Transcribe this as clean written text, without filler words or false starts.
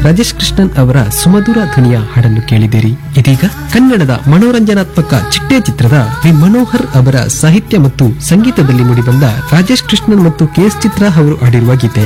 ರಾಜೇಶ್ ಕೃಷ್ಣನ್ ಅವರ ಸುಮಧುರ ಧ್ವನಿಯ ಹಾಡನ್ನು ಕೇಳಿದಿರಿ. ಇದೀಗ ಕನ್ನಡದ ಮನೋರಂಜನಾತ್ಮಕ ಚಿಟ್ಟೆ ಚಿತ್ರದ ವಿ ಮನೋಹರ್ ಅವರ ಸಾಹಿತ್ಯ ಮತ್ತು ಸಂಗೀತದಲ್ಲಿ ಮೂಡಿಬಂದ ರಾಜೇಶ್ ಕೃಷ್ಣನ್ ಮತ್ತು ಕೆ.ಎಸ್. ಚಿತ್ರ ಅವರು ಹಾಡಿರುವ ಗೀತೆ.